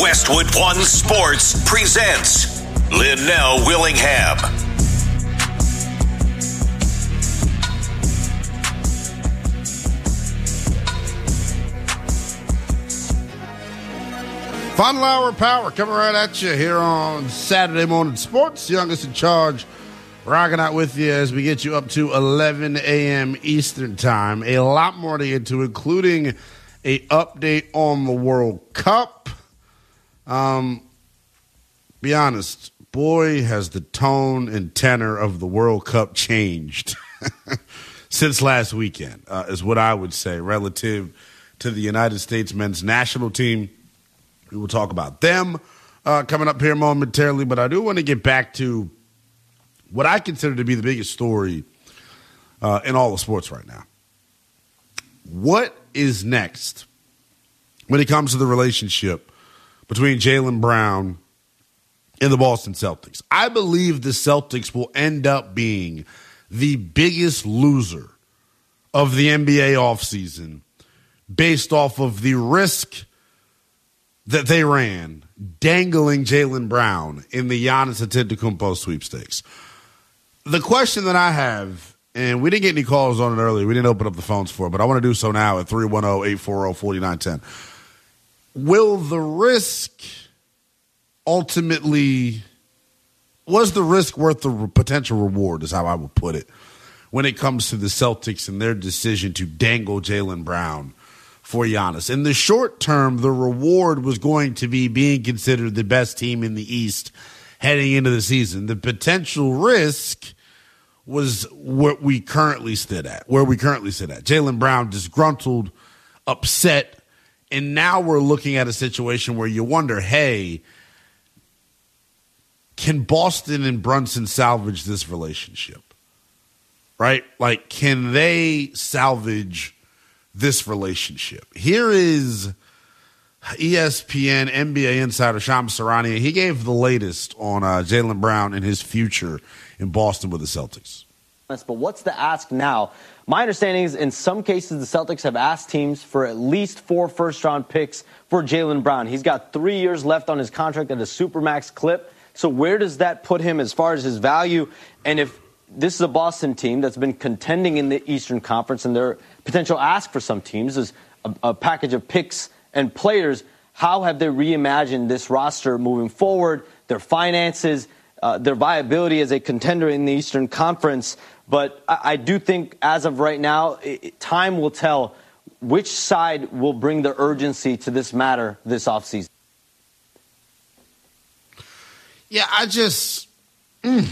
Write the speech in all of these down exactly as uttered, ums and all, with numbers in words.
Westwood One Sports presents Linnell Willingham. Final hour power coming right at you here on Saturday Morning Sports. Youngest in charge, rocking out with you as we get you up to eleven a.m. Eastern time. A lot more to get to, including a update on the World Cup. Um, be honest, boy, has the tone and tenor of the World Cup changed since last weekend, uh, is what I would say, relative to the United States men's national team. We will talk about them uh, coming up here momentarily, but I do want to get back to what I consider to be the biggest story uh, in all of sports right now. What is next when it comes to the relationship between Jaylen Brown and the Boston Celtics? I believe the Celtics will end up being the biggest loser of the N B A offseason based off of the risk that they ran dangling Jaylen Brown in the Giannis Antetokounmpo sweepstakes. The question that I have, and we didn't get any calls on it earlier, we didn't open up the phones for it, but I want to do so now at three one zero, eight four zero, four nine one zero. Will the risk ultimately, was the risk worth the potential reward, is how I would put it, when it comes to the Celtics and their decision to dangle Jaylen Brown for Giannis? In the short term, the reward was going to be being considered the best team in the East heading into the season. The potential risk was what we currently stood at, where we currently sit at. Jaylen Brown disgruntled, upset, and now we're looking at a situation where you wonder, hey, can Boston and Brunson salvage this relationship? Right? Like, can they salvage this relationship? Here is E S P N N B A insider Shams Charania. He gave the latest on uh, Jaylen Brown and his future in Boston with the Celtics. But what's the ask now? My understanding is in some cases the Celtics have asked teams for at least four first-round picks for Jaylen Brown. He's got three years left on his contract at a supermax clip. So where does that put him as far as his value? And if this is a Boston team that's been contending in the Eastern Conference, and their potential ask for some teams is a, a package of picks and players, how have they reimagined this roster moving forward, their finances, uh, their viability as a contender in the Eastern Conference? But I, I do think as of right now, it, time will tell which side will bring the urgency to this matter this offseason. Yeah, I just... Mm.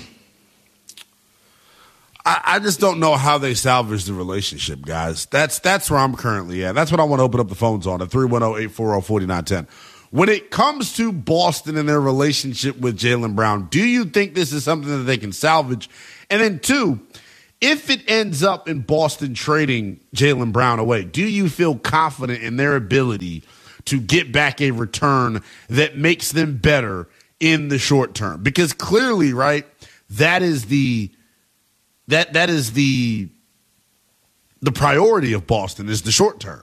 I just don't know how they salvage the relationship, guys. That's that's where I'm currently at. That's what I want to open up the phones on at three one zero, eight four zero, four nine one zero. When it comes to Boston and their relationship with Jaylen Brown, do you think this is something that they can salvage? And then, two, if it ends up in Boston trading Jaylen Brown away, do you feel confident in their ability to get back a return that makes them better in the short term? Because clearly, right, that is the... That that is the the priority of Boston, is the short term.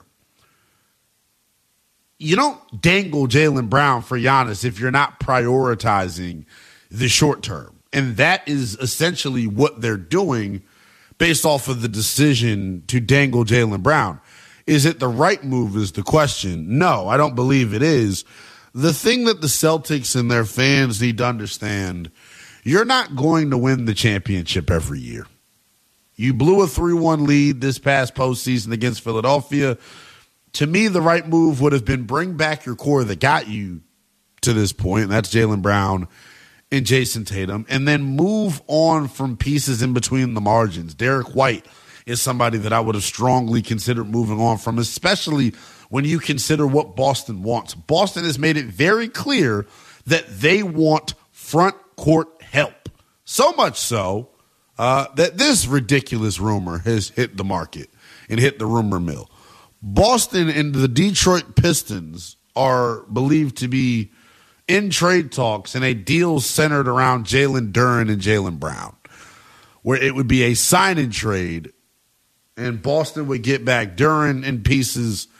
You don't dangle Jaylen Brown for Giannis if you're not prioritizing the short term. And that is essentially what they're doing based off of the decision to dangle Jaylen Brown. Is it the right move is the question. No, I don't believe it is. The thing that the Celtics and their fans need to understand, you're not going to win the championship every year. You blew a three one lead this past postseason against Philadelphia. To me, the right move would have been bring back your core that got you to this point, and that's Jaylen Brown and Jason Tatum, and then move on from pieces in between the margins. Derek White is somebody that I would have strongly considered moving on from, especially when you consider what Boston wants. Boston has made it very clear that they want front court help. So much so Uh, that this ridiculous rumor has hit the market and hit the rumor mill. Boston and the Detroit Pistons are believed to be in trade talks and a deal centered around Jalen Duren and Jaylen Brown, where it would be a sign and trade, and Boston would get back Duren in pieces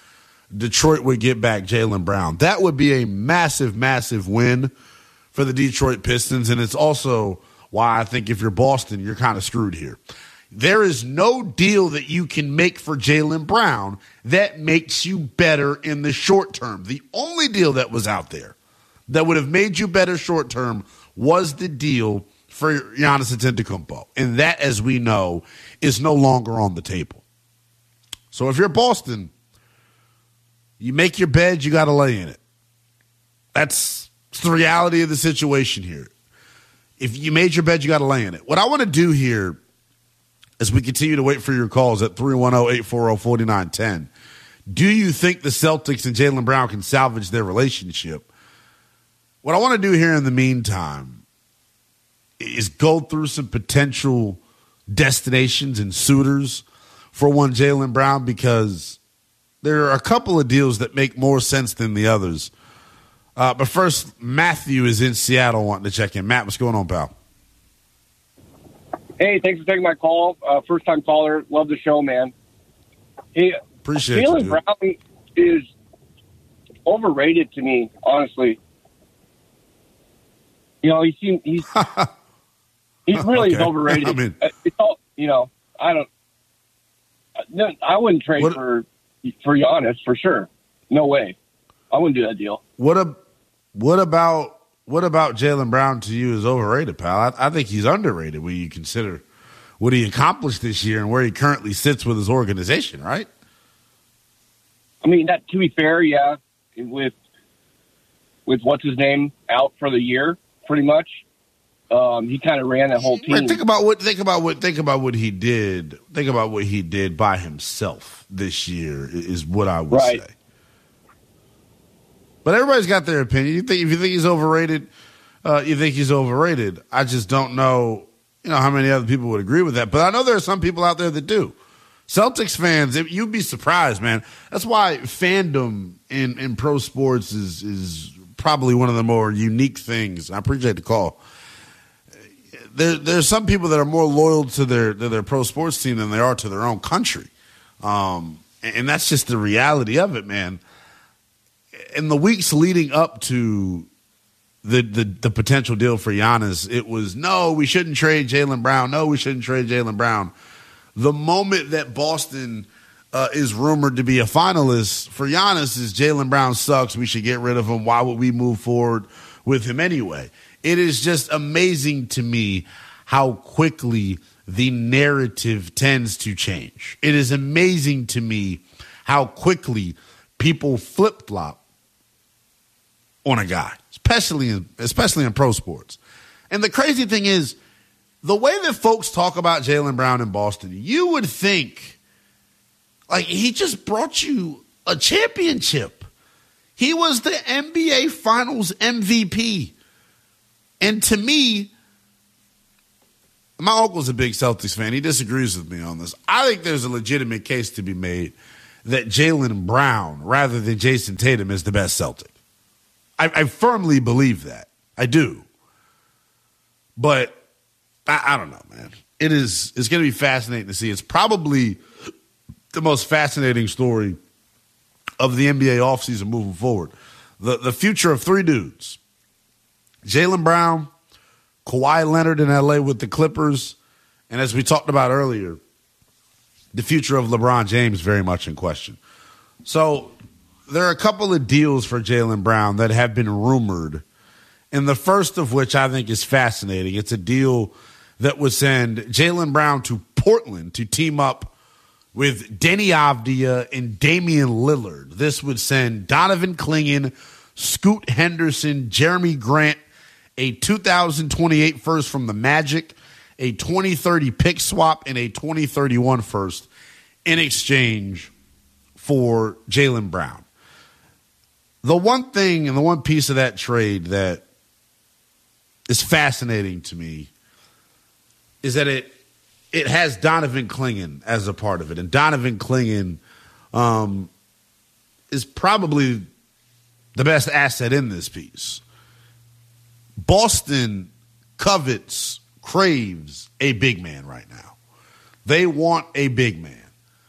Detroit would get back Jaylen Brown. That would be a massive, massive win for the Detroit Pistons, and it's also why I think if you're Boston, you're kind of screwed here. There is no deal that you can make for Jaylen Brown that makes you better in the short term. The only deal that was out there that would have made you better short term was the deal for Giannis Antetokounmpo. And that, as we know, is no longer on the table. So if you're Boston, you make your bed, you got to lay in it. That's, that's the reality of the situation here. If you made your bed, you got to lay in it. What I want to do here as we continue to wait for your calls at three one zero, eight four zero, four nine one zero, do you think the Celtics and Jaylen Brown can salvage their relationship? What I want to do here in the meantime is go through some potential destinations and suitors for one Jaylen Brown, because there are a couple of deals that make more sense than the others. Uh, but first, Matthew is in Seattle wanting to check in. Matt, what's going on, pal? Hey, thanks for taking my call. Uh, first-time caller. Love the show, man. Hey, Appreciate Jaylen you, Brown is overrated to me, honestly. You know, he seems he's he really okay. is overrated. I mean, it's all, you know, I don't. No, I wouldn't trade what, for for Giannis for sure. No way. I wouldn't do that deal. What a, what about what about Jaylen Brown to you is overrated, pal? I, I think he's underrated when you consider what he accomplished this year and where he currently sits with his organization, right? I mean, that to be fair, yeah, with with what's his name out for the year, pretty much. Um, he kind of ran that whole team. Right, think about what think about what think about what he did. Think about what he did by himself this year is what I would right. say. But everybody's got their opinion. You think if you think he's overrated, uh, you think he's overrated. I just don't know, you know, how many other people would agree with that. But I know there are some people out there that do. Celtics fans, you'd be surprised, man. That's why fandom in, in pro sports is is probably one of the more unique things. I appreciate the call. There, there's some people that are more loyal to their to their pro sports team than they are to their own country, um, and that's just the reality of it, man. In the weeks leading up to the, the the potential deal for Giannis, it was no, we shouldn't trade Jaylen Brown. No, we shouldn't trade Jaylen Brown. The moment that Boston uh, is rumored to be a finalist for Giannis is Jaylen Brown sucks. We should get rid of him. Why would we move forward with him anyway? It is just amazing to me how quickly the narrative tends to change. It is amazing to me how quickly people flip-flop on a guy, especially in, especially in pro sports. And the crazy thing is, the way that folks talk about Jaylen Brown in Boston, you would think, like, he just brought you a championship. He was the N B A Finals M V P. And to me, my uncle's a big Celtics fan. He disagrees with me on this. I think there's a legitimate case to be made that Jaylen Brown, rather than Jason Tatum, is the best Celtic. I, I firmly believe that. I do. But I, I don't know, man. It is, it's going to be fascinating to see. It's probably the most fascinating story of the N B A offseason moving forward. The, the future of three dudes. Jaylen Brown, Kawhi Leonard in L A with the Clippers, and as we talked about earlier, the future of LeBron James very much in question. So there are a couple of deals for Jaylen Brown that have been rumored, and the first of which I think is fascinating. It's a deal that would send Jaylen Brown to Portland to team up with Deni Avdija and Damian Lillard. This would send Donovan Clingan, Scoot Henderson, Jeremy Grant, a two thousand twenty-eight first from the Magic, a twenty thirty pick swap, and a twenty thirty-one first in exchange for Jaylen Brown. The one thing and the one piece of that trade that is fascinating to me is that it it has Donovan Clingan as a part of it. And Donovan Clingan um, is probably the best asset in this piece. Boston covets, craves a big man right now. They want a big man.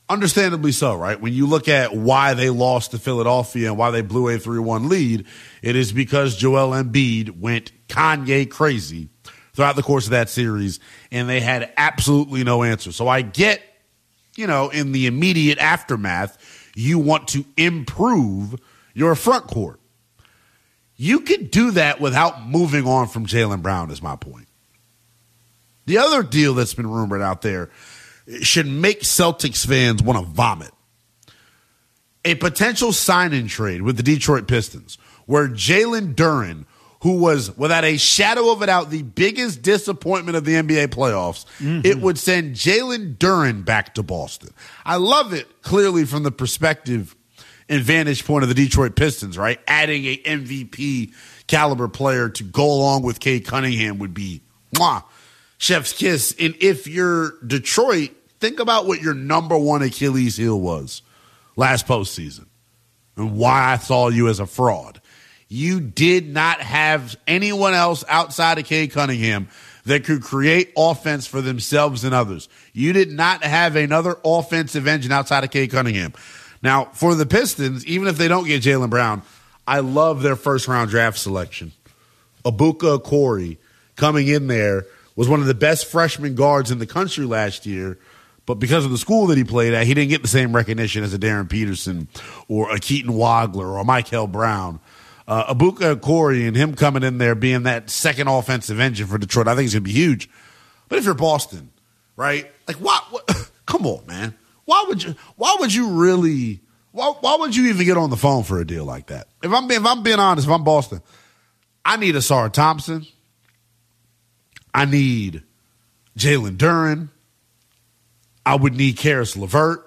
Understandably so, right? When you look at why they lost to Philadelphia and why they blew a three one lead, it is because Joel Embiid went Kanye crazy throughout the course of that series, and they had absolutely no answer. So I get, you know, in the immediate aftermath, you want to improve your front court. You could do that without moving on from Jaylen Brown, is my point. The other deal that's been rumored out there should make Celtics fans want to vomit. A potential sign-in trade with the Detroit Pistons, where Jalen Duren, who was, without a shadow of a doubt, the biggest disappointment of the N B A playoffs, mm-hmm. it would send Jalen Duren back to Boston. I love it, clearly, from the perspective and vantage point of the Detroit Pistons, right? Adding a M V P caliber player to go along with Cade Cunningham would be, mwah, chef's kiss. And if you're Detroit, think about what your number one Achilles heel was last postseason and why I saw you as a fraud. You did not have anyone else outside of Cade Cunningham that could create offense for themselves and others. You did not have another offensive engine outside of Cade Cunningham. Now, for the Pistons, even if they don't get Jaylen Brown, I love their first-round draft selection. Ibuka Okoro coming in there was one of the best freshman guards in the country last year, but because of the school that he played at, he didn't get the same recognition as a Darren Peterson or a Keaton Wagler or a Michael Brown. Uh, Ibuka Okoro and him coming in there being that second offensive engine for Detroit, I think is going to be huge. But if you're Boston, right, like, what, what? Come on, man. Why would you? Why would you really? Why, why would you even get on the phone for a deal like that? If I'm if I'm being honest, if I'm Boston, I need Asar Thompson. I need Jalen Duren. I would need Karis LeVert.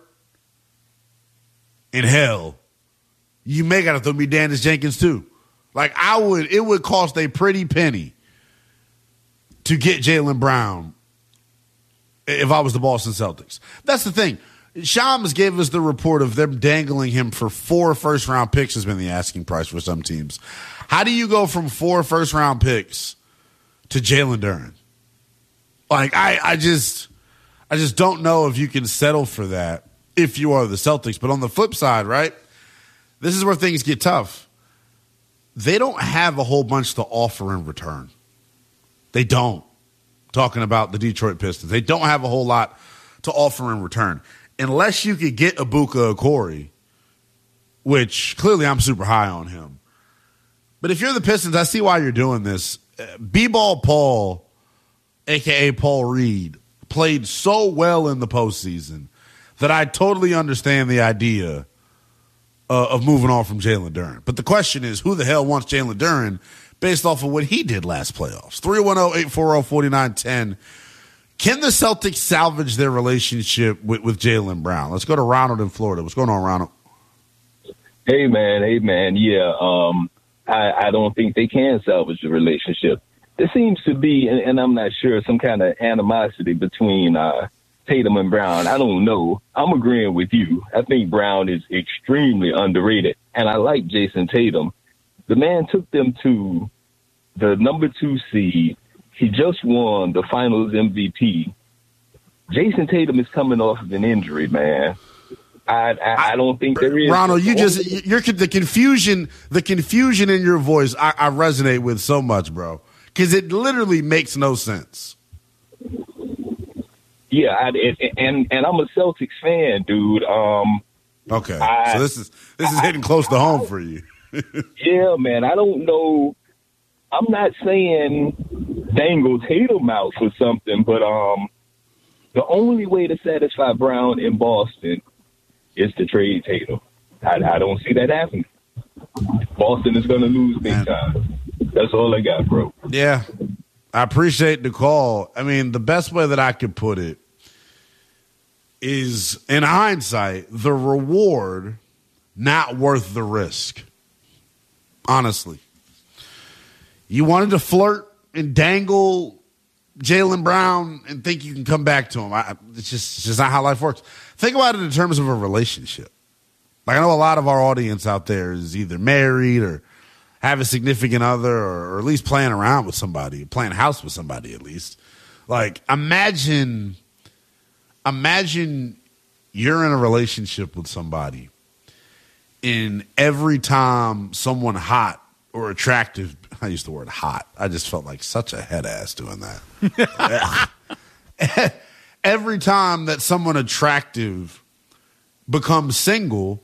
And hell, you may got to throw me Dennis Jenkins too. Like I would, it would cost a pretty penny to get Jaylen Brown if I was the Boston Celtics. That's the thing. Shams gave us the report of them dangling him for four first-round picks has been the asking price for some teams. How do you go from four first-round picks to Jalen Duren? Like, I, I just I just don't know if you can settle for that if you are the Celtics. But on the flip side, right, this is where things get tough. They don't have a whole bunch to offer in return. They don't. Talking about the Detroit Pistons. They don't have a whole lot to offer in return. Unless you could get Ibuka Okoro, which clearly I'm super high on him. But if you're the Pistons, I see why you're doing this. B-Ball Paul, a k a. Paul Reed, played so well in the postseason that I totally understand the idea uh, of moving on from Jalen Duren. But the question is, who the hell wants Jalen Duren based off of what he did last playoffs? three one zero, eight four zero, four nine one zero. Can the Celtics salvage their relationship with, with Jaylen Brown? Let's go to Ronald in Florida. What's going on, Ronald? Hey, man. Hey, man. Yeah, um, I, I don't think they can salvage the relationship. There seems to be, and, and I'm not sure, some kind of animosity between uh, Tatum and Brown. I don't know. I'm agreeing with you. I think Brown is extremely underrated, and I like Jason Tatum. The man took them to the number two seed. He just won the Finals M V P. Jason Tatum is coming off of an injury, man. I I, I don't think there is. Ronald, you just you're the confusion, the confusion in your voice. I, I resonate with so much, bro, because it literally makes no sense. Yeah, I, it, and and I'm a Celtics fan, dude. Um, okay, I, so this is this is I, hitting close to home for you. Yeah, man. I don't know. I'm not saying dangle Tatum out for something, but um, the only way to satisfy Brown in Boston is to trade Tatum. I, I don't see that happening. Boston is going to lose big time. That's all I got, bro. Yeah, I appreciate the call. I mean, the best way that I could put it is, in hindsight, the reward not worth the risk. Honestly. You wanted to flirt and dangle Jaylen Brown and think you can come back to him. I, it's, just, it's just not how life works. Think about it in terms of a relationship. Like, I know a lot of our audience out there is either married or have a significant other or, or at least playing around with somebody, playing house with somebody at least. Like, imagine, imagine you're in a relationship with somebody, and every time someone hot or attractive, I used the word hot, I just felt like such a head ass doing that. Every time that someone attractive becomes single,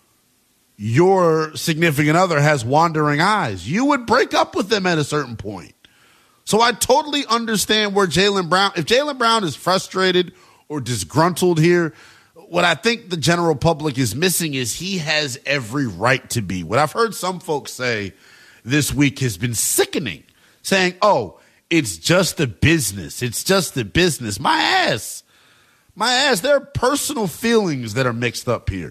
your significant other has wandering eyes. You would break up with them at a certain point. So I totally understand where Jaylen Brown, if Jaylen Brown is frustrated or disgruntled here, what I think the general public is missing is he has every right to be. What I've heard some folks say this week has been sickening, saying, oh, it's just a business. It's just a business. My ass. My ass. There are personal feelings that are mixed up here.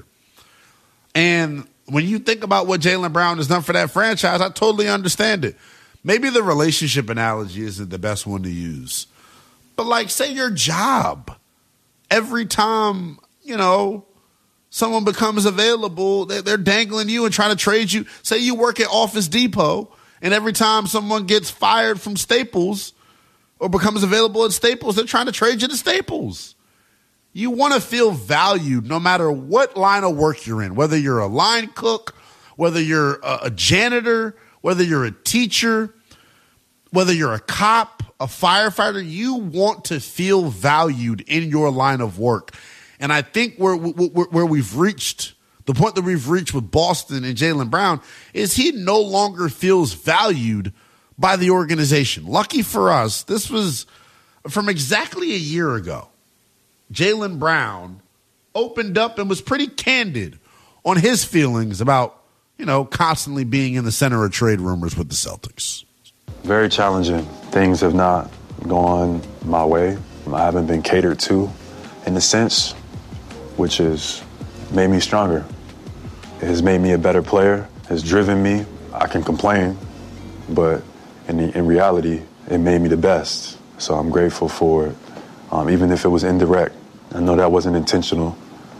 And when you think about what Jaylen Brown has done for that franchise, I totally understand it. Maybe the relationship analogy isn't the best one to use. But like, say your job. Every time, you know, someone becomes available, they're dangling you and trying to trade you. Say you work at Office Depot, and every time someone gets fired from Staples or becomes available at Staples, they're trying to trade you to Staples. You want to feel valued no matter what line of work you're in, whether you're a line cook, whether you're a janitor, whether you're a teacher, whether you're a cop, a firefighter. You want to feel valued in your line of work. And I think where, where, where we've reached, the point that we've reached with Boston and Jaylen Brown is he no longer feels valued by the organization. Lucky for us, this was from exactly a year ago. Jaylen Brown opened up and was pretty candid on his feelings about, you know, constantly being in the center of trade rumors with the Celtics. Very challenging. Things have not gone my way. I haven't been catered to in a sense, which has made me stronger. It has made me a better player, has driven me. I can complain, but in, the, in reality, it made me the best. So I'm grateful for it. Um, even if it was indirect. I know that wasn't intentional.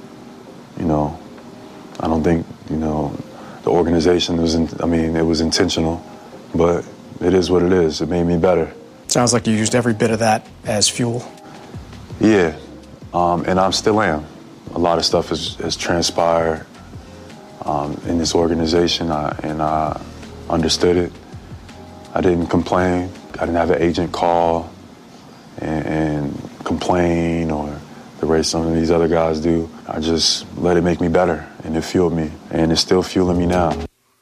You know, I don't think, you know, the organization was, in, I mean, it was intentional, but it is what it is. It made me better. Sounds like you used every bit of that as fuel. Yeah, um, and I still am. A lot of stuff has, has transpired um, in this organization, I, and I understood it. I didn't complain. I didn't have an agent call and, and complain or the way some of these other guys do. I just let it make me better, and it fueled me, and it's still fueling me now.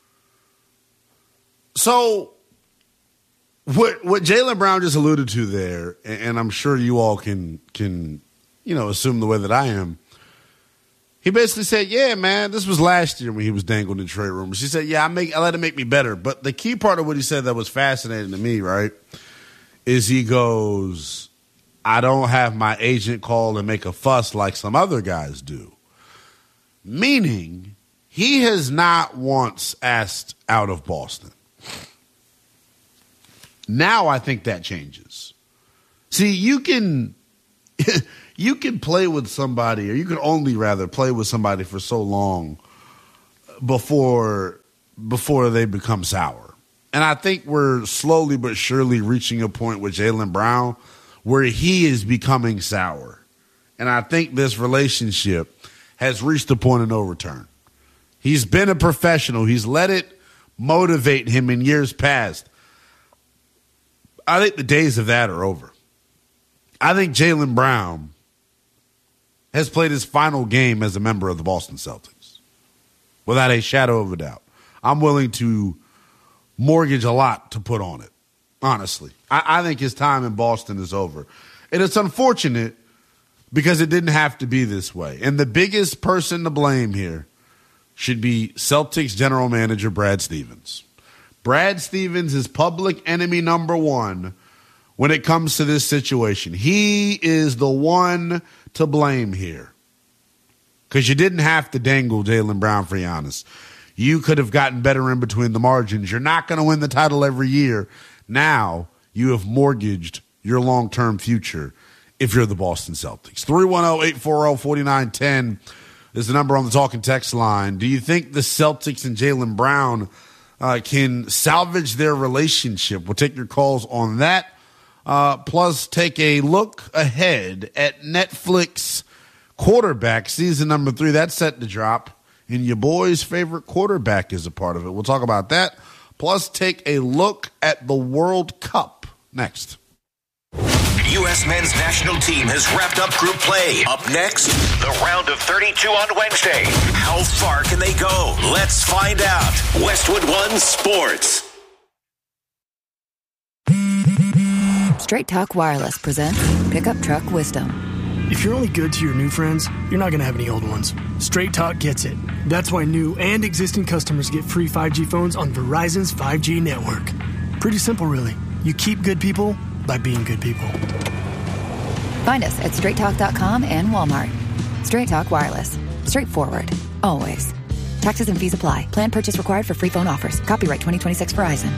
So what what Jaylen Brown just alluded to there, and I'm sure you all can can you know assume the way that I am. He basically said, "Yeah, man, this was last year when he was dangled in trade rumors." He said, "Yeah, I make I let it make me better." But the key part of what he said that was fascinating to me, right, is he goes, I don't have my agent call and make a fuss like some other guys do. Meaning, he has not once asked out of Boston. Now I think that changes. See, you can you can play with somebody, or you can only rather play with somebody for so long before before they become sour. And I think we're slowly but surely reaching a point with Jaylen Brown where he is becoming sour. And I think this relationship has reached a point of no return. He's been a professional. He's let it motivate him in years past. I think the days of that are over. I think Jaylen Brown has played his final game as a member of the Boston Celtics, without a shadow of a doubt. I'm willing to mortgage a lot to put on it, honestly. I, I think his time in Boston is over. And it's unfortunate because it didn't have to be this way. And the biggest person to blame here should be Celtics general manager Brad Stevens. Brad Stevens is public enemy number one when it comes to this situation. He is the one to blame here. Because you didn't have to dangle Jaylen Brown for Giannis. You could have gotten better in between the margins. You're not going to win the title every year. Now you have mortgaged your long-term future if you're the Boston Celtics. three one zero, eight four zero, four nine one zero is the number on the talking text line. Do you think the Celtics and Jaylen Brown uh, can salvage their relationship? We'll take your calls on that. Uh, plus, take a look ahead at Netflix quarterback, season number three. That's set to drop, and your boy's favorite quarterback is a part of it. We'll talk about that, plus take a look at the World Cup next. U S men's national team has wrapped up group play. Up next, the round of thirty-two on Wednesday. How far can they go? Let's find out. Westwood One Sports. Straight Talk Wireless presents Pickup Truck Wisdom. If you're only good to your new friends, you're not going to have any old ones. Straight Talk gets it. That's why new and existing customers get free five G phones on Verizon's five G network. Pretty simple, really. You keep good people by being good people. Find us at straight talk dot com and Walmart. Straight Talk Wireless. Straightforward. Always. Taxes and fees apply. Plan purchase required for free phone offers. Copyright twenty twenty-six Verizon.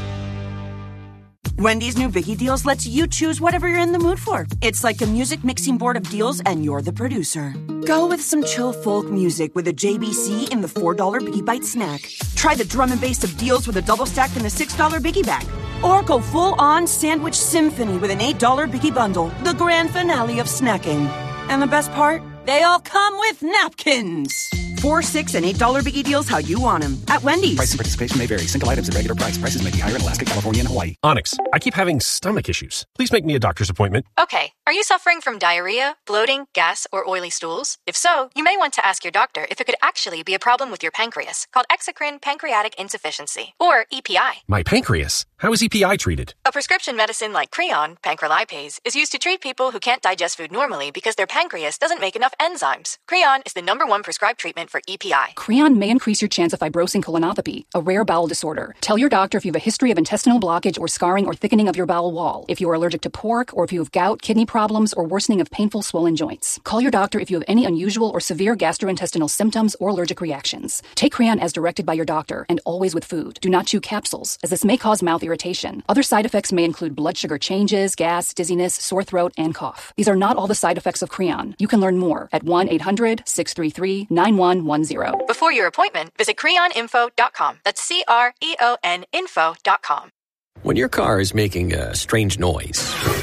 Wendy's new Biggie Deals lets you choose whatever you're in the mood for. It's like a music mixing board of deals, and you're the producer. Go with some chill folk music with a J B C in the four dollar Biggie Bite snack. Try the drum and bass of deals with a double stack in the six dollar Biggie Bag. Or go full-on sandwich symphony with an eight dollar Biggie Bundle, the grand finale of snacking. And the best part? They all come with napkins. Four, six, and eight dollar Biggie Deals how you want them at Wendy's. Price and participation may vary. Single items at regular price. Prices may be higher in Alaska, California, and Hawaii. Onyx, I keep having stomach issues. Please make me a doctor's appointment. Okay. Are you suffering from diarrhea, bloating, gas, or oily stools? If so, you may want to ask your doctor if it could actually be a problem with your pancreas, called exocrine pancreatic insufficiency, or E P I. My pancreas? How is E P I treated? A prescription medicine like Creon, pancrelipase, is used to treat people who can't digest food normally because their pancreas doesn't make enough enzymes. Creon is the number one prescribed treatment for E P I. Creon may increase your chance of fibrosing colonopathy, a rare bowel disorder. Tell your doctor if you have a history of intestinal blockage or scarring or thickening of your bowel wall, if you are allergic to pork, or if you have gout, kidney problems, or worsening of painful swollen joints. Call your doctor if you have any unusual or severe gastrointestinal symptoms or allergic reactions. Take Creon as directed by your doctor, and always with food. Do not chew capsules, as this may cause mouth irritation. Other side effects may include blood sugar changes, gas, dizziness, sore throat, and cough. These are not all the side effects of Creon. You can learn more at one eight hundred six three three nine one one zero. Before your appointment, visit creon info dot com. That's C R E O N info dot com. When your car is making a strange noise,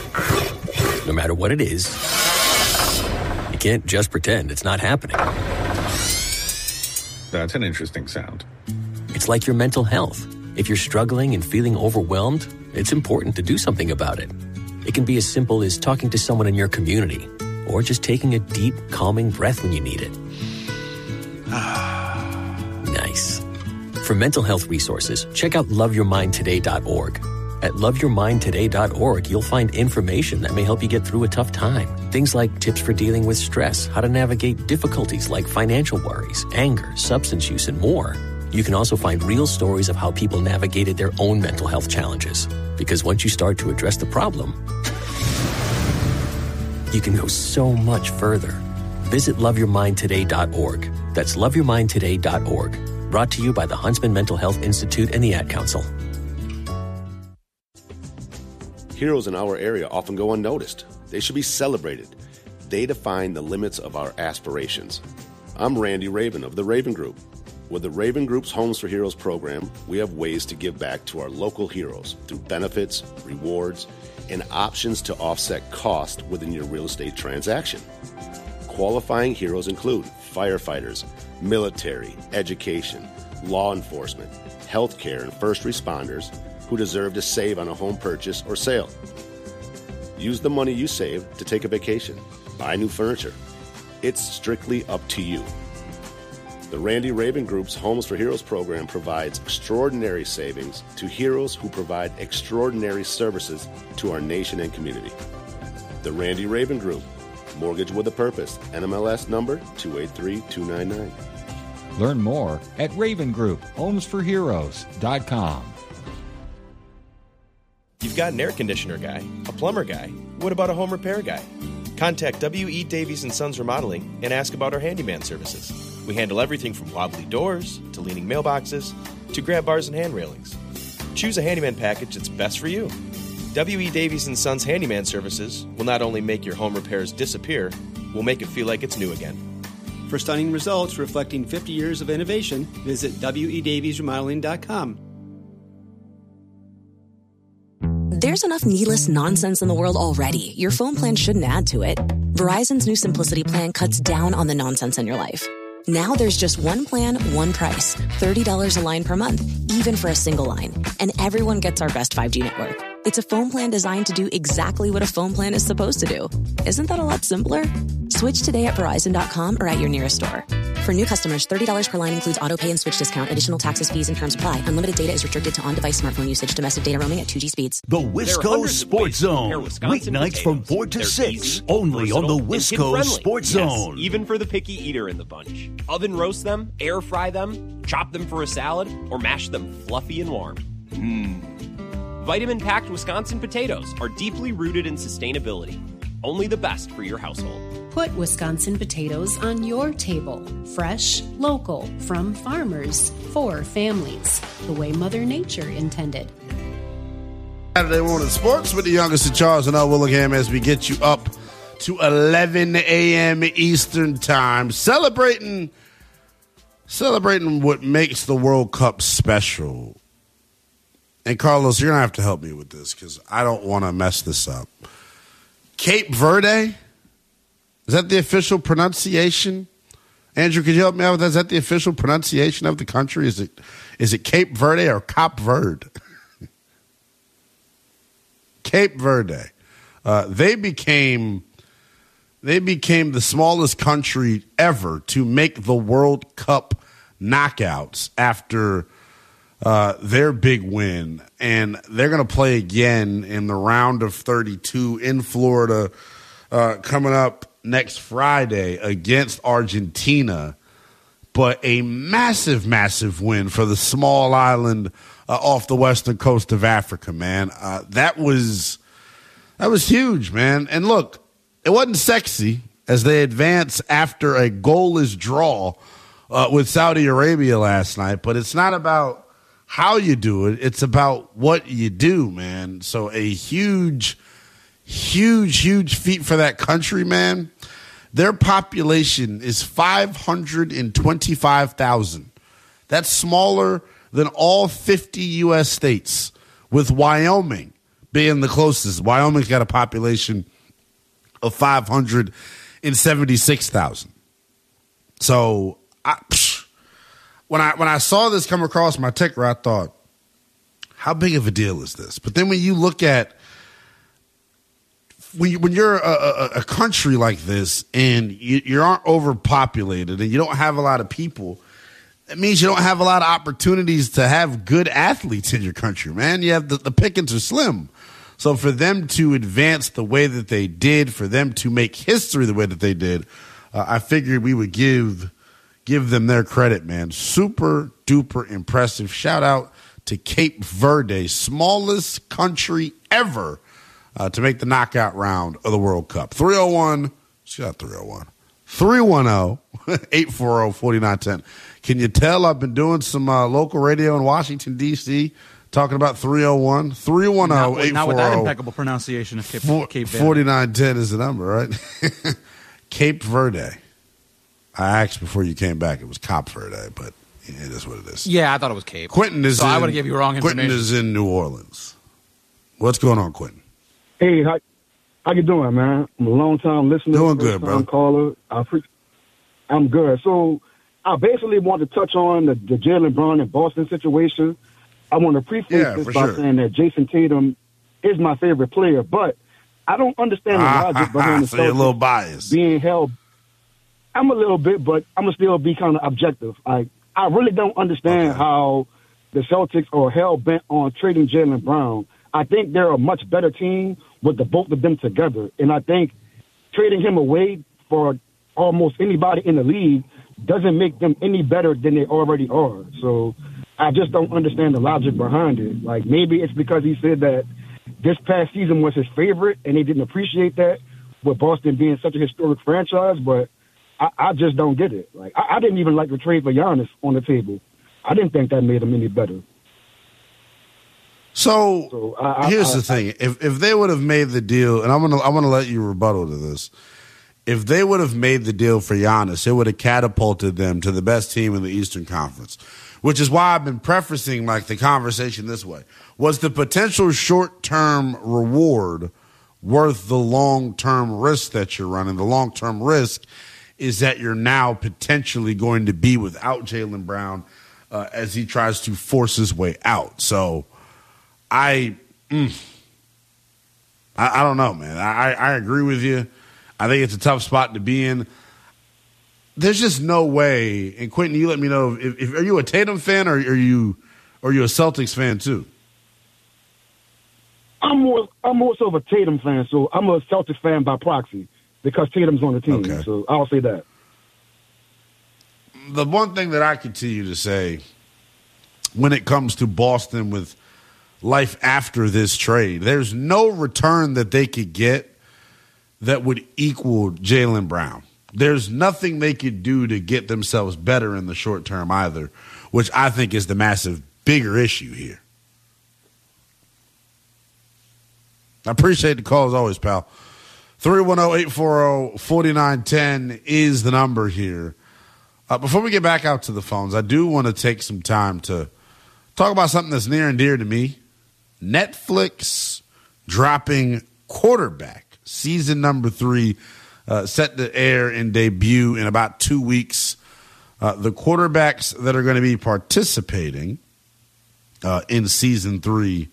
no matter what it is, you can't just pretend it's not happening. That's an interesting sound. It's like your mental health. If you're struggling and feeling overwhelmed, it's important to do something about it. It can be as simple as talking to someone in your community, or just taking a deep, calming breath when you need it. Nice. For mental health resources, check out love your mind today dot org. At love your mind today dot org, you'll find information that may help you get through a tough time. Things like tips for dealing with stress, how to navigate difficulties like financial worries, anger, substance use, and more. You can also find real stories of how people navigated their own mental health challenges. Because once you start to address the problem, you can go so much further. Visit love your mind today dot org. That's love your mind today dot org. Brought to you by the Huntsman Mental Health Institute and the Ad Council. Heroes in our area often go unnoticed. They should be celebrated. They define the limits of our aspirations. I'm Randy Raven of the Raven Group. With the Raven Group's Homes for Heroes program, we have ways to give back to our local heroes through benefits, rewards, and options to offset cost within your real estate transaction. Qualifying heroes include firefighters, military, education, law enforcement, healthcare, and first responders who deserve to save on a home purchase or sale. Use the money you save to take a vacation, buy new furniture. It's strictly up to you. The Randy Raven Group's Homes for Heroes program provides extraordinary savings to heroes who provide extraordinary services to our nation and community. The Randy Raven Group, Mortgage with a Purpose, N M L S number two eight three two nine nine. Learn more at Raven Group Homes for Heroes dot com. You've got an air conditioner guy, a plumber guy. What about a home repair guy? Contact W E. Davies and Sons Remodeling and ask about our handyman services. We handle everything from wobbly doors to leaning mailboxes to grab bars and hand railings. Choose a handyman package that's best for you. W E. Davies and Sons Handyman Services will not only make your home repairs disappear, we'll make it feel like it's new again. For stunning results reflecting fifty years of innovation, visit W E Davies Remodeling dot com. There's enough needless nonsense in the world already. Your phone plan shouldn't add to it. Verizon's new Simplicity plan cuts down on the nonsense in your life. Now there's just one plan, one price. thirty dollars a line per month, even for a single line. And everyone gets our best five G network. It's a phone plan designed to do exactly what a phone plan is supposed to do. Isn't that a lot simpler? Switch today at Verizon dot com or at your nearest store. For new customers, thirty dollars per line includes auto pay and switch discount. Additional taxes, fees, and terms apply. Unlimited data is restricted to on-device smartphone usage. Domestic data roaming at two G speeds. The Wisco Sports Zone. Weeknights from four to six. Only on the Wisco Sports Zone. Even for the picky eater in the bunch. Oven roast them, air fry them, chop them for a salad, or mash them fluffy and warm. Mmm. Vitamin-packed Wisconsin potatoes are deeply rooted in sustainability. Only the best for your household. Put Wisconsin potatoes on your table. Fresh, local, from farmers, for families. The way Mother Nature intended. Saturday morning sports with the youngest in Charles and L. Willingham as we get you up to eleven a.m. Eastern time. Celebrating, celebrating what makes the World Cup special. And Carlos, you're going to have to help me with this because I don't want to mess this up. Cape Verde? Is that the official pronunciation? Andrew, could you help me out with that? Is that the official pronunciation of the country? Is it is it Cape Verde or Cape Verde? Cape Verde. Uh, they became they became the smallest country ever to make the World Cup knockouts after uh, their big win. And they're going to play again in the round of thirty-two in Florida uh, coming up next Friday against Argentina. But a massive, massive win for the small island uh, off the western coast of Africa, man. Uh, that was that was huge, man. And look, it wasn't sexy as they advance after a goalless draw uh, with Saudi Arabia last night. But it's not about how you do it. It's about what you do, man. So a huge, huge, huge feat for that country, man. Their population is five hundred twenty-five thousand. That's smaller than all fifty U S states, with Wyoming being the closest. Wyoming's got a population of five hundred seventy-six thousand. So I, psh, when I when I saw this come across my ticker, I thought, how big of a deal is this? But then when you look at When, you, when you're a, a, a country like this and you, you aren't overpopulated and you don't have a lot of people, it means you don't have a lot of opportunities to have good athletes in your country, man. You have the, the pickings are slim. So for them to advance the way that they did, for them to make history the way that they did, uh, I figured we would give give them their credit, man. Super duper impressive. Shout out to Cape Verde, smallest country ever Uh, to make the knockout round of the World Cup. three oh one, she got three oh one, three one zero, eight four zero, four nine one zero. Can you tell I've been doing some uh, local radio in Washington, D C, talking about three oh one, three one zero, eight four zero. Not with that impeccable pronunciation of Cape, for, Cape Verde. forty-nine ten is the number, right? Cape Verde. I asked before you came back. It was Cape Verde, but it is what it is. Yeah, I thought it was Cape. Quentin is so in, I would have given you wrong information. Quentin is in New Orleans. What's going on, Quentin? Hey, how, how you doing, man? I'm a long-time listener. Doing good, bro. Caller. I pre- I'm good. So I basically want to touch on the, the Jaylen Brown and Boston situation. I want to preface yeah, this by sure. saying that Jason Tatum is my favorite player, but I don't understand the ah, logic behind the so you're a little biased. being held. I'm a little bit, but I'm going to still be kind of objective. I, I really don't understand okay. how the Celtics are hell-bent on trading Jaylen Brown. I think they're a much better team with the both of them together. And I think trading him away for almost anybody in the league doesn't make them any better than they already are. So I just don't understand the logic behind it. Like, maybe it's because he said that this past season was his favorite and they didn't appreciate that with Boston being such a historic franchise, but I, I just don't get it. Like, I, I didn't even like the trade for Giannis on the table. I didn't think that made him any better. So, so I, here's I, the thing: if if they would have made the deal, and I'm gonna I'm gonna let you rebuttal to this, if they would have made the deal for Giannis, it would have catapulted them to the best team in the Eastern Conference. Which is why I've been prefacing like the conversation this way: was the potential short term reward worth the long-term risk that you're running. The long-term risk is that you're now potentially going to be without Jaylen Brown uh, as he tries to force his way out. So I, mm, I, I don't know, man. I, I agree with you. I think it's a tough spot to be in. There's just no way. And Quentin, you let me know if, if are you a Tatum fan or are you, or are you a Celtics fan too? I'm more, I'm more so of a Tatum fan, so I'm a Celtics fan by proxy because Tatum's on the team. Okay. So I'll say that. The one thing that I continue to say when it comes to Boston with life after this trade, there's no return that they could get that would equal Jaylen Brown. There's nothing they could do to get themselves better in the short term either, which I think is the massive bigger issue here. I appreciate the call as always, pal. three one zero, eight four zero, four nine one zero is the number here. Uh, before we get back out to the phones, I do want to take some time to talk about something that's near and dear to me. Netflix dropping Quarterback, season number three, uh, set to air and debut in about two weeks. Uh, the quarterbacks that are going to be participating uh, in season three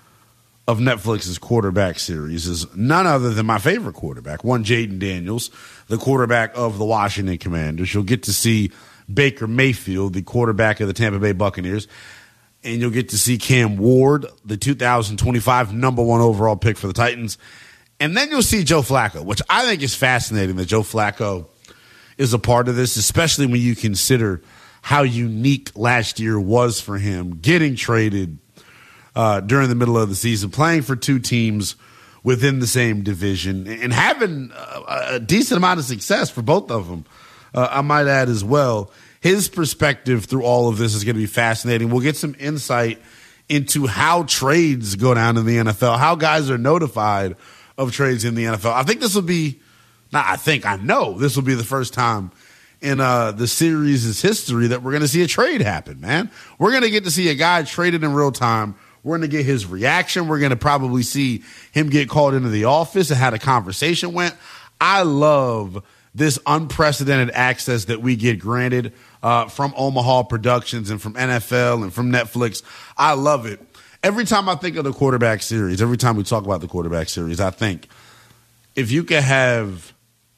of Netflix's quarterback series is none other than my favorite quarterback, one Jaden Daniels, the quarterback of the Washington Commanders. You'll get to see Baker Mayfield, the quarterback of the Tampa Bay Buccaneers, and you'll get to see Cam Ward, the two thousand twenty-five number one overall pick for the Titans. And then you'll see Joe Flacco, which I think is fascinating that Joe Flacco is a part of this, especially when you consider how unique last year was for him, getting traded Uh, during the middle of the season, playing for two teams within the same division, and having a, a decent amount of success for both of them, uh, I might add as well. His perspective through all of this is going to be fascinating. We'll get some insight into how trades go down in the N F L, how guys are notified of trades in the N F L. I think this will be, not I think, I know this will be the first time in uh, the series' history that we're going to see a trade happen, man. We're going to get to see a guy traded in real time. We're going to get his reaction. We're going to probably see him get called into the office and how the conversation went. I love this unprecedented access that we get granted uh, from Omaha Productions and from N F L and from Netflix. I love it. Every time I think of the quarterback series, every time we talk about the quarterback series, I think if you could have,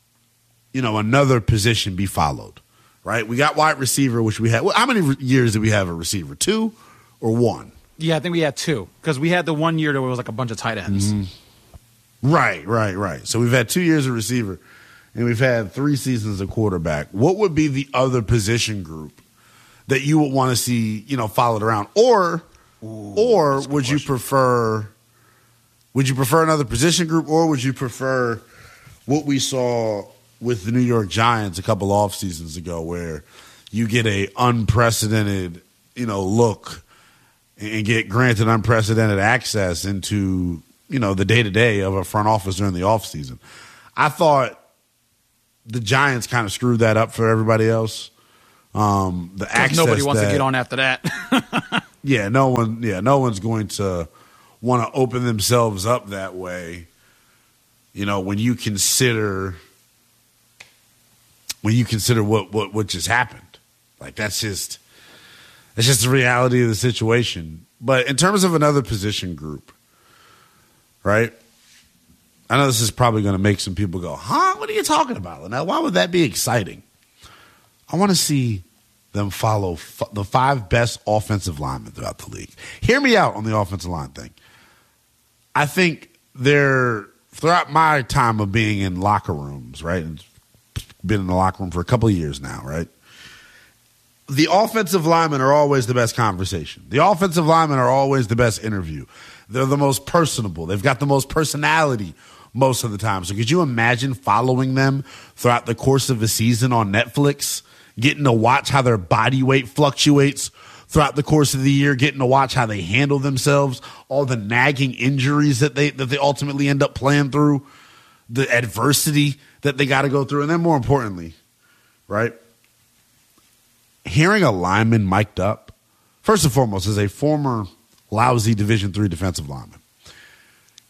you know, another position be followed, right? We got wide receiver, which we had. How many years did we have a receiver? Two or one? Yeah, I think we had two because we had the one year that it was like a bunch of tight ends. Mm-hmm. Right, right, right. So we've had two years of receiver, and we've had three seasons of quarterback. What would be the other position group that you would want to see, you know, followed around, or, Ooh, or would question. you prefer? Would you prefer another position group, or would you prefer what we saw with the New York Giants a couple off seasons ago, where you get a unprecedented, you know, look and get granted unprecedented access into, you know, the day-to-day of a front office during the offseason. I thought the Giants kind of screwed that up for everybody else. Um, the access nobody wants that, to get on after that. yeah, no one. Yeah, no one's going to want to open themselves up that way. You know, when you consider when you consider what what what just happened, like that's just. It's just the reality of the situation. But in terms of another position group, right? I know this is probably going to make some people go, huh? What are you talking about? Now, why would that be exciting? I want to see them follow f- the five best offensive linemen throughout the league. Hear me out on the offensive line thing. I think they're, throughout my time of being in locker rooms, right? And been in the locker room for a couple of years now, right? The offensive linemen are always the best conversation. The offensive linemen are always the best interview. They're the most personable. They've got the most personality most of the time. So could you imagine following them throughout the course of a season on Netflix, getting to watch how their body weight fluctuates throughout the course of the year, getting to watch how they handle themselves, all the nagging injuries that they that they ultimately end up playing through, the adversity that they got to go through, and then more importantly, right? Hearing a lineman mic'd up, first and foremost, as a former lousy Division three defensive lineman,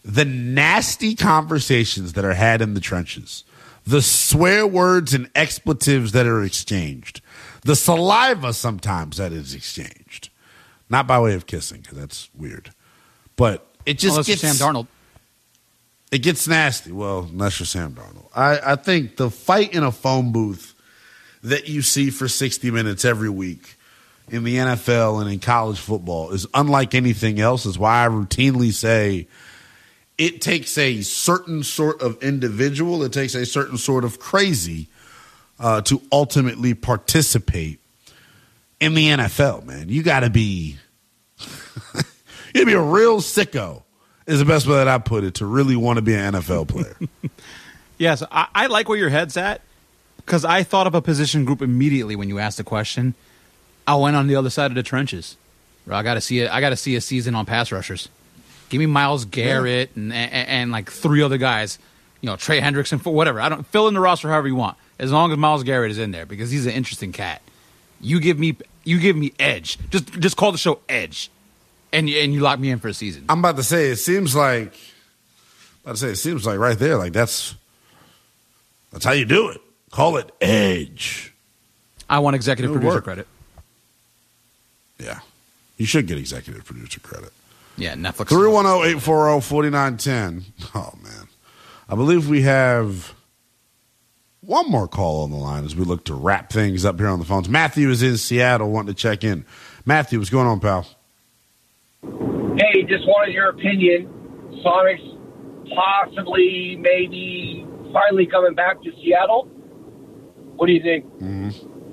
the nasty conversations that are had in the trenches, the swear words and expletives that are exchanged, the saliva sometimes that is exchanged, not by way of kissing, because that's weird, but it just unless gets you're Sam Darnold. It gets nasty. Well, unless you're Sam Darnold. I, I think the fight in a phone booth that you see for sixty minutes every week in the N F L and in college football is unlike anything else. Is why I routinely say it takes a certain sort of individual, it takes a certain sort of crazy uh, to ultimately participate in the N F L, man. You got to be, you got to be a real sicko, is the best way that I put it, to really want to be an N F L player. Yes, I, I like where your head's at, because I thought of a position group immediately when you asked the question. I went on the other side of the trenches. I got to see it. I got to see a season on pass rushers. Give me Myles Garrett yeah. and, and and like three other guys, you know, Trey Hendrickson, for whatever. I don't fill in the roster however you want, as long as Myles Garrett is in there, because he's an interesting cat. You give me, you give me edge. Just just call the show Edge, and you, and you lock me in for a season. I'm about to say it seems like, about to say it seems like right there, like that's that's how you do it. Call it Edge. I want executive It'll producer work. credit. Yeah, you should get executive producer credit. Yeah, Netflix. three one zero, eight four zero, four nine one zero. Oh, man. I believe we have one more call on the line as we look to wrap things up here on the phones. Matthew is in Seattle wanting to check in. Matthew, what's going on, pal? Hey, just wanted your opinion. Sonics possibly, maybe, finally coming back to Seattle. What do you think? Mm-hmm.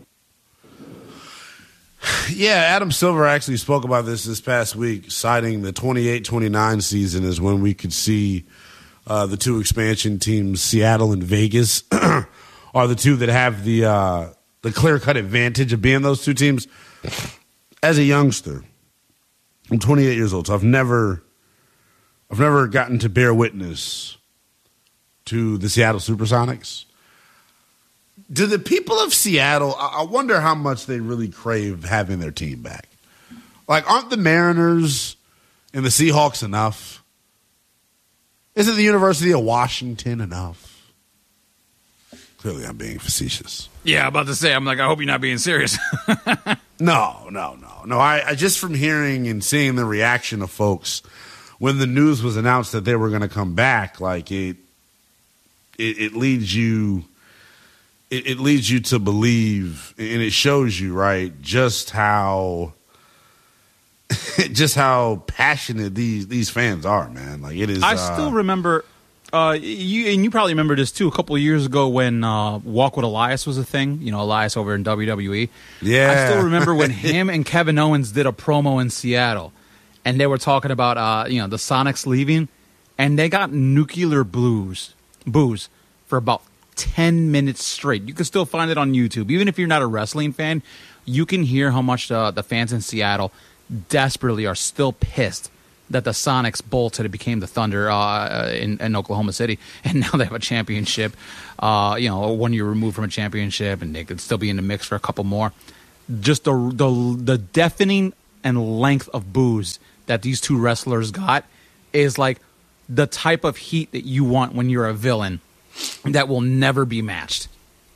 Yeah, Adam Silver actually spoke about this this past week, citing the twenty-eight twenty-nine season as when we could see uh, the two expansion teams, Seattle and Vegas, are the two that have the uh, the clear-cut advantage of being those two teams. As a youngster, I'm twenty-eight years old, so I've never, I've never gotten to bear witness to the Seattle Supersonics. Do the people of Seattle, I wonder how much they really crave having their team back. Like, aren't the Mariners and the Seahawks enough? Isn't the University of Washington enough? Clearly, I'm being facetious. Yeah, I'm about to say, I'm like, I hope you're not being serious. No, no, no. No, I, I just from hearing and seeing the reaction of folks when the news was announced that they were going to come back, like, it, it, it leads you... It, it leads you to believe, and it shows you, right, just how, just how passionate these these fans are, man. Like it is. I uh, still remember, uh, you and you probably remember this too. A couple of years ago, when uh, Walk with Elias was a thing, you know, Elias over in W W E. Yeah, I still remember when him and Kevin Owens did a promo in Seattle, and they were talking about, uh, you know, the Sonics leaving, and they got nuclear blues, booze for about ten minutes straight. You can still find it on YouTube. Even if you're not a wrestling fan, you can hear how much uh, the fans in Seattle desperately are still pissed that the Sonics bolted and became the Thunder uh, in, in Oklahoma City, and now they have a championship, uh, you know, one year removed from a championship, and they could still be in the mix for a couple more. Just the the, the deafening and length of boos that these two wrestlers got is like the type of heat that you want when you're a villain that will never be matched.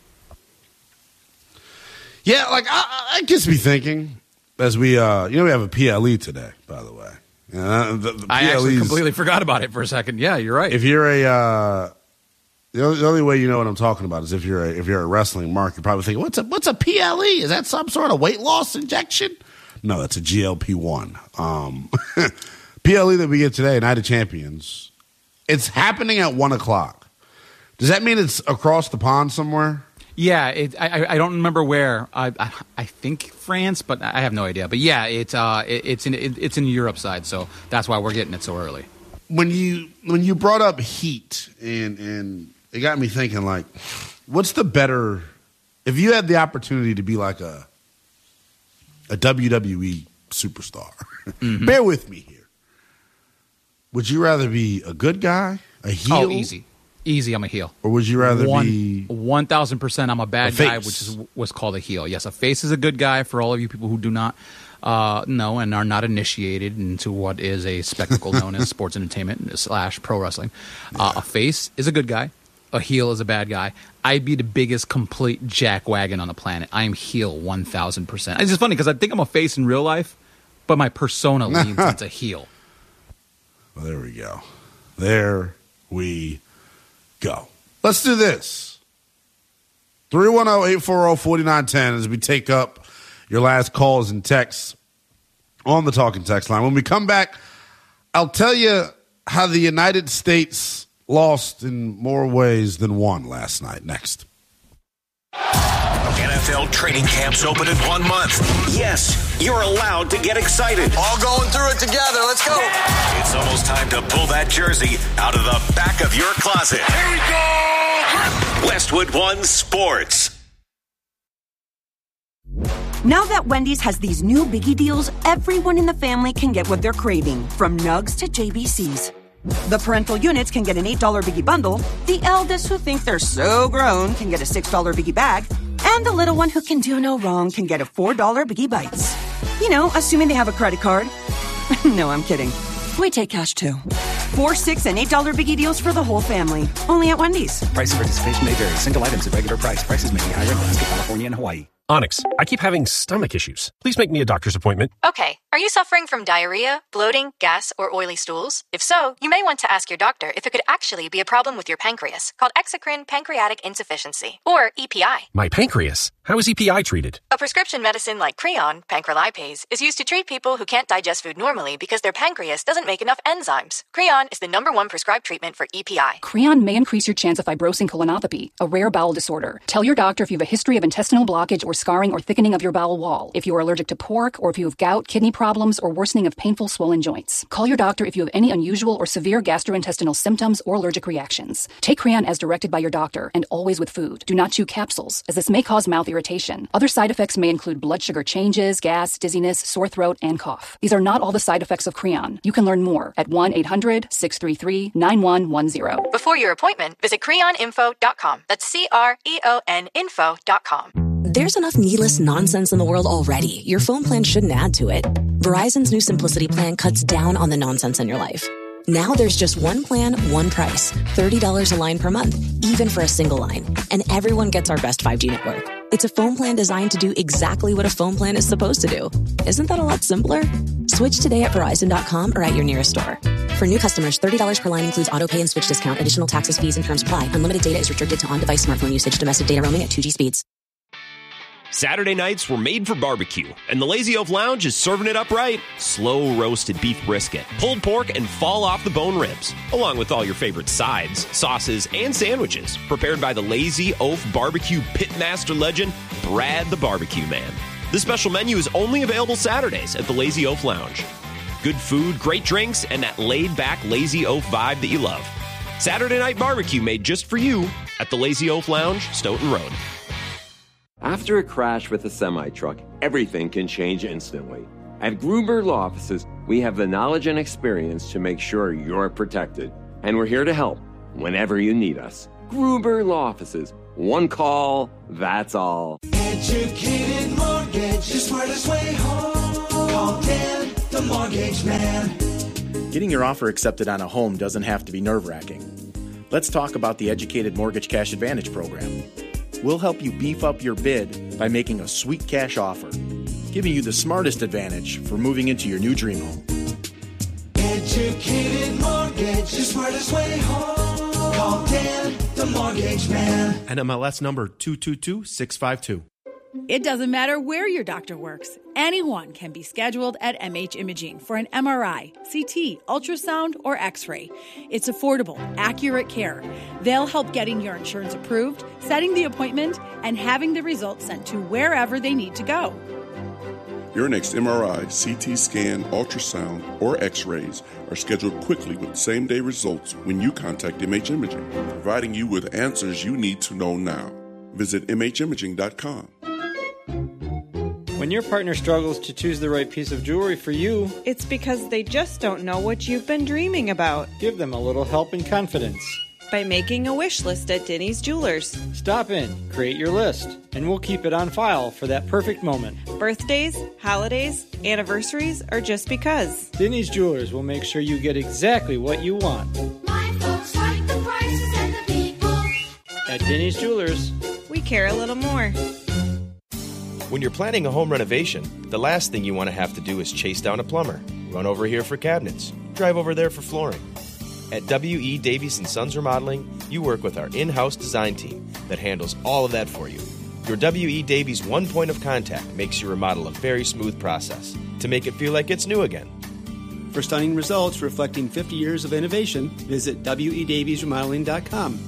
Yeah, like I, I gets me thinking as we, uh, you know, we have a P L E today, by the way. Uh, the, the I actually completely forgot about it for a second. Yeah, you're right. If you're a, uh, the only, the only way you know what I'm talking about is if you're a, if you're a wrestling mark, you're probably thinking, what's a what's a P L E? Is that some sort of weight loss injection? No, that's a G L P one. Um, P L E that we get today, Night of Champions. It's happening at one o'clock. Does that mean it's across the pond somewhere? Yeah, it, I, I don't remember where. I, I I think France, but I have no idea. But yeah, it's uh it, it's in it, it's in the Europe side, so that's why we're getting it so early. When you when you brought up heat, and and it got me thinking, like, what's the better? If you had the opportunity to be like a a W W E superstar, mm-hmm. Bear with me here. Would you rather be a good guy, a heel? Oh, easy. Easy, I'm a heel. Or would you rather one, be... one thousand percent I'm a bad a guy, which is what's called a heel. Yes, a face is a good guy for all of you people who do not uh, know and are not initiated into what is a spectacle known as sports entertainment slash pro wrestling, uh, a face is a good guy, a heel is a bad guy. I'd be the biggest complete jackwagon on the planet. I am heel one thousand percent. It's just funny because I think I'm a face in real life, but my persona leans into heel. Well, there we go. There we go. Let's do this. three one zero, eight four zero, four nine one zero as we take up your last calls and texts on the talking text line. When we come back, I'll tell you how the United States lost in more ways than one last night. Next. N F L training camps open in one month. Yes, you're allowed to get excited. All going through it together. Let's go. It's almost time to pull that jersey out of the back of your closet. Here we go. Westwood One Sports. Now that Wendy's has these new biggie deals, everyone in the family can get what they're craving, from nugs to J B Cs. The parental units can get an eight dollar biggie bundle, the eldest who think they're so grown can get a six dollar biggie bag, and the little one who can do no wrong can get a four dollar biggie bites. You know, assuming they have a credit card. No, I'm kidding. We take cash too. Four, six, and eight dollar biggie deals for the whole family. Only at Wendy's. Price and participation may vary. Single items at regular price. Prices may be higher in Alaska, California, and Hawaii. Onyx, I keep having stomach issues. Please make me a doctor's appointment. Okay, are you suffering from diarrhea, bloating, gas, or oily stools? If so, you may want to ask your doctor if it could actually be a problem with your pancreas, called exocrine pancreatic insufficiency, or E P I. My pancreas? How is E P I treated? A prescription medicine like Creon, pancrelipase, is used to treat people who can't digest food normally because their pancreas doesn't make enough enzymes. Creon is the number one prescribed treatment for E P I. Creon may increase your chance of fibrosing colonopathy, a rare bowel disorder. Tell your doctor if you have a history of intestinal blockage or scarring or thickening of your bowel wall, if you are allergic to pork, or if you have gout, kidney problems, or worsening of painful swollen joints. Call your doctor if you have any unusual or severe gastrointestinal symptoms or allergic reactions. Take Creon as directed by your doctor and always with food. Do not chew capsules, as this may cause mouth irritation. Other side effects may include blood sugar changes, gas, dizziness, sore throat, and cough. These are not all the side effects of Creon. You can learn more at one eight hundred, six three three, nine one one zero. Before your appointment, visit creon info dot com. That's C R E O N info dot com. There's enough needless nonsense in the world already. Your phone plan shouldn't add to it. Verizon's new Simplicity plan cuts down on the nonsense in your life. Now there's just one plan, one price. thirty dollars a line per month, even for a single line. And everyone gets our best five G network. It's a phone plan designed to do exactly what a phone plan is supposed to do. Isn't that a lot simpler? Switch today at Verizon dot com or at your nearest store. For new customers, thirty dollars per line includes auto pay and switch discount. Additional taxes, fees, and terms apply. Unlimited data is restricted to on-device smartphone usage. Domestic data roaming at two G speeds. Saturday nights were made for barbecue, and the Lazy Oaf Lounge is serving it up right. Slow roasted beef brisket, pulled pork, and fall off the bone ribs, along with all your favorite sides, sauces, and sandwiches, prepared by the Lazy Oaf barbecue pitmaster legend, Brad the Barbecue Man. This special menu is only available Saturdays at the Lazy Oaf Lounge. Good food, great drinks, and that laid-back Lazy Oaf vibe that you love. Saturday night barbecue made just for you at the Lazy Oaf Lounge, Stoughton Road. After a crash with a semi-truck, everything can change instantly. At Gruber Law Offices, we have the knowledge and experience to make sure you're protected. And we're here to help whenever you need us. Gruber Law Offices. One call, that's all. Educated Mortgage, the smartest way home. Call Dan, the Mortgage Man. Getting your offer accepted on a home doesn't have to be nerve-wracking. Let's talk about the Educated Mortgage Cash Advantage program. We'll help you beef up your bid by making a sweet cash offer, giving you the smartest advantage for moving into your new dream home. Educated Mortgage, the smartest way home. Call Dan, the Mortgage Man. N M L S number two two two six five two. It doesn't matter where your doctor works. Anyone can be scheduled at M H Imaging for an M R I, C T, ultrasound, or X-ray. It's affordable, accurate care. They'll help getting your insurance approved, setting the appointment, and having the results sent to wherever they need to go. Your next M R I, C T scan, ultrasound, or X-rays are scheduled quickly with same-day results when you contact M H Imaging, providing you with answers you need to know now. Visit M H imaging dot com. When your partner struggles to choose the right piece of jewelry for you, it's because they just don't know what you've been dreaming about. Give them a little help and confidence. By making a wish list at Denny's Jewelers. Stop in, create your list, and we'll keep it on file for that perfect moment. Birthdays, holidays, anniversaries, or just because. Denny's Jewelers will make sure you get exactly what you want. My folks like the prices and the people. At Denny's Jewelers, we care a little more. When you're planning a home renovation, the last thing you want to have to do is chase down a plumber, run over here for cabinets, drive over there for flooring. At W E. Davies and Sons Remodeling, you work with our in-house design team that handles all of that for you. Your W E. Davies one point of contact makes your remodel a very smooth process to make it feel like it's new again. For stunning results reflecting fifty years of innovation, visit W E Davies Remodeling dot com.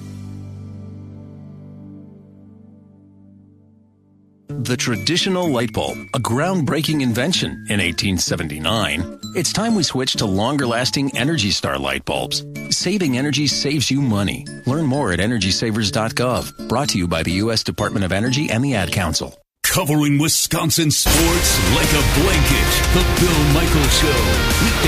The traditional light bulb, a groundbreaking invention in eighteen seventy-nine. It's time we switch to longer-lasting Energy Star light bulbs. Saving energy saves you money. Learn more at energy savers dot gov. Brought to you by the U S Department of Energy and the Ad Council. Covering Wisconsin sports like a blanket. The Bill Michaels Show. Weekday